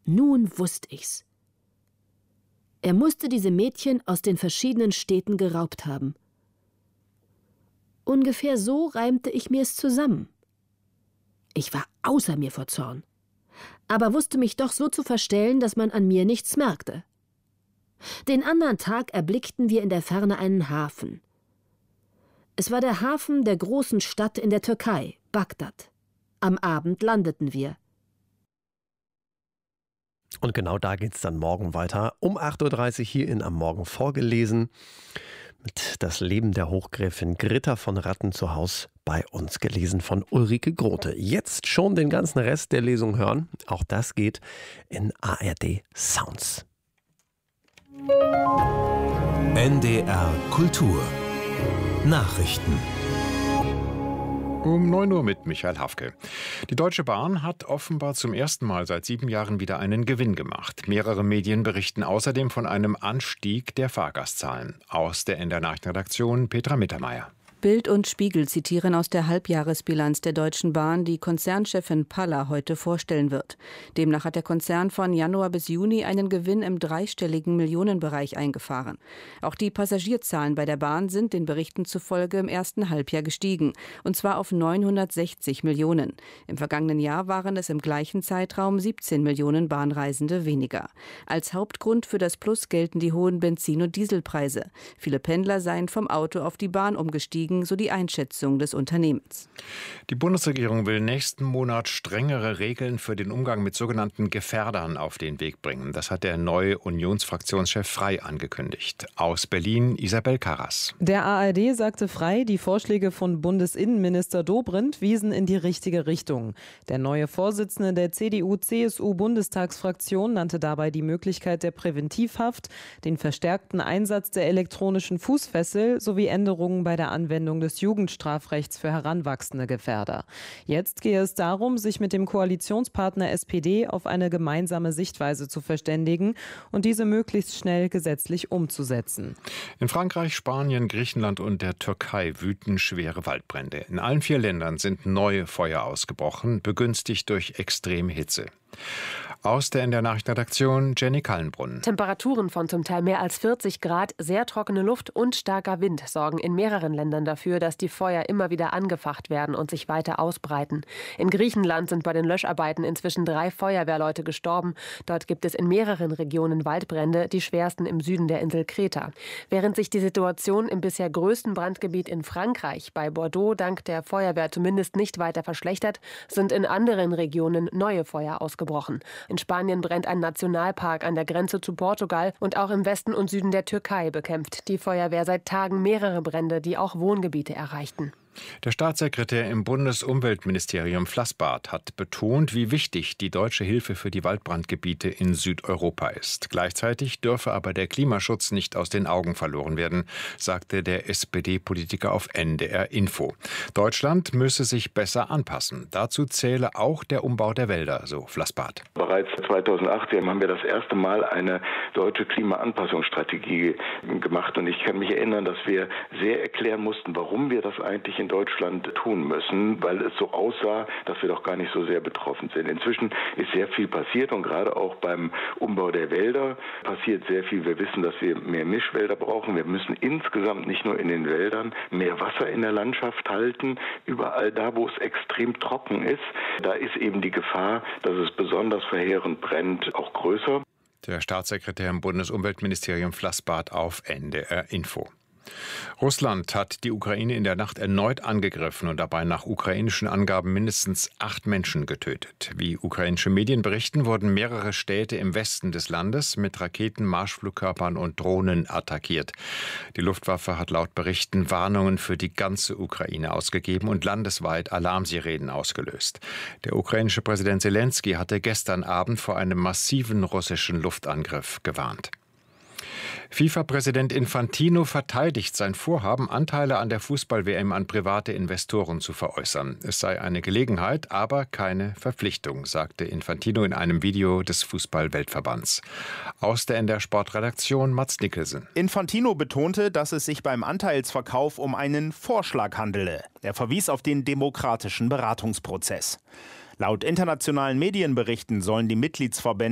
Nun wusste ich's. Er musste diese Mädchen aus den verschiedenen Städten geraubt haben. Ungefähr so reimte ich mir es zusammen. Ich war außer mir vor Zorn, aber wusste mich doch so zu verstellen, dass man an mir nichts merkte. Den anderen Tag erblickten wir in der Ferne einen Hafen. Es war der Hafen der großen Stadt in der Türkei, Bagdad. Am Abend landeten wir. Und genau da geht es dann morgen weiter. Um 8.30 Uhr hier in Am Morgen vorgelesen. Mit Das Leben der Hochgräfin Gritta von Ratten zu Haus bei uns, gelesen von Ulrike Grote. Jetzt schon den ganzen Rest der Lesung hören. Auch das geht in ARD Sounds. NDR Kultur Nachrichten. Um 9 Uhr mit Michael Hafke. Die Deutsche Bahn hat offenbar zum ersten Mal seit 7 Jahren wieder einen Gewinn gemacht. Mehrere Medien berichten außerdem von einem Anstieg der Fahrgastzahlen. Aus der NDR Nachrichtenredaktion Petra Mittermeier. Bild und Spiegel zitieren aus der Halbjahresbilanz der Deutschen Bahn, die Konzernchefin Paller heute vorstellen wird. Demnach hat der Konzern von Januar bis Juni einen Gewinn im dreistelligen Millionenbereich eingefahren. Auch die Passagierzahlen bei der Bahn sind den Berichten zufolge im ersten Halbjahr gestiegen, und zwar auf 960 Millionen. Im vergangenen Jahr waren es im gleichen Zeitraum 17 Millionen Bahnreisende weniger. Als Hauptgrund für das Plus gelten die hohen Benzin- und Dieselpreise. Viele Pendler seien vom Auto auf die Bahn umgestiegen, so die Einschätzung des Unternehmens. Die Bundesregierung will nächsten Monat strengere Regeln für den Umgang mit sogenannten Gefährdern auf den Weg bringen. Das hat der neue Unionsfraktionschef Frey angekündigt. Aus Berlin Isabel Karras. Der ARD sagte Frey, die Vorschläge von Bundesinnenminister Dobrindt wiesen in die richtige Richtung. Der neue Vorsitzende der CDU-CSU-Bundestagsfraktion nannte dabei die Möglichkeit der Präventivhaft, den verstärkten Einsatz der elektronischen Fußfessel sowie Änderungen bei der Anwendung des Jugendstrafrechts für heranwachsende Gefährder. Jetzt gehe es darum, sich mit dem Koalitionspartner SPD auf eine gemeinsame Sichtweise zu verständigen und diese möglichst schnell gesetzlich umzusetzen. In Frankreich, Spanien, Griechenland und der Türkei wüten schwere Waldbrände. In allen 4 Ländern sind neue Feuer ausgebrochen, begünstigt durch extreme Hitze. Aus der NDR Nachrichtenredaktion Jenny Kallenbrunn. Temperaturen von zum Teil mehr als 40 Grad, sehr trockene Luft und starker Wind sorgen in mehreren Ländern dafür, dass die Feuer immer wieder angefacht werden und sich weiter ausbreiten. In Griechenland sind bei den Löscharbeiten inzwischen 3 Feuerwehrleute gestorben. Dort gibt es in mehreren Regionen Waldbrände, die schwersten im Süden der Insel Kreta. Während sich die Situation im bisher größten Brandgebiet in Frankreich, bei Bordeaux, dank der Feuerwehr zumindest nicht weiter verschlechtert, sind in anderen Regionen neue Feuer ausgebrochen. In Spanien brennt ein Nationalpark an der Grenze zu Portugal und auch im Westen und Süden der Türkei bekämpft die Feuerwehr seit Tagen mehrere Brände, die auch Wohngebiete erreichten. Der Staatssekretär im Bundesumweltministerium Flassbart hat betont, wie wichtig die deutsche Hilfe für die Waldbrandgebiete in Südeuropa ist. Gleichzeitig dürfe aber der Klimaschutz nicht aus den Augen verloren werden, sagte der SPD-Politiker auf NDR Info. Deutschland müsse sich besser anpassen. Dazu zähle auch der Umbau der Wälder, so Flassbart. Bereits 2018 haben wir das erste Mal eine deutsche Klimaanpassungsstrategie gemacht. Und ich kann mich erinnern, dass wir sehr erklären mussten, warum wir das eigentlich in Deutschland tun müssen, weil es so aussah, dass wir doch gar nicht so sehr betroffen sind. Inzwischen ist sehr viel passiert und gerade auch beim Umbau der Wälder passiert sehr viel. Wir wissen, dass wir mehr Mischwälder brauchen. Wir müssen insgesamt nicht nur in den Wäldern mehr Wasser in der Landschaft halten. Überall da, wo es extrem trocken ist, da ist eben die Gefahr, dass es besonders verheerend brennt, auch größer. Der Staatssekretär im Bundesumweltministerium Flassbart auf NDR Info. Russland hat die Ukraine in der Nacht erneut angegriffen und dabei nach ukrainischen Angaben mindestens 8 Menschen getötet. Wie ukrainische Medien berichten, wurden mehrere Städte im Westen des Landes mit Raketen, Marschflugkörpern und Drohnen attackiert. Die Luftwaffe hat laut Berichten Warnungen für die ganze Ukraine ausgegeben und landesweit Alarmsirenen ausgelöst. Der ukrainische Präsident Selenskyj hatte gestern Abend vor einem massiven russischen Luftangriff gewarnt. FIFA-Präsident Infantino verteidigt sein Vorhaben, Anteile an der Fußball-WM an private Investoren zu veräußern. Es sei eine Gelegenheit, aber keine Verpflichtung, sagte Infantino in einem Video des Fußball-Weltverbands. Aus der NDR Sportredaktion Mats Nicholson. Infantino betonte, dass es sich beim Anteilsverkauf um einen Vorschlag handele. Er verwies auf den demokratischen Beratungsprozess. Laut internationalen Medienberichten sollen die Mitgliedsverbände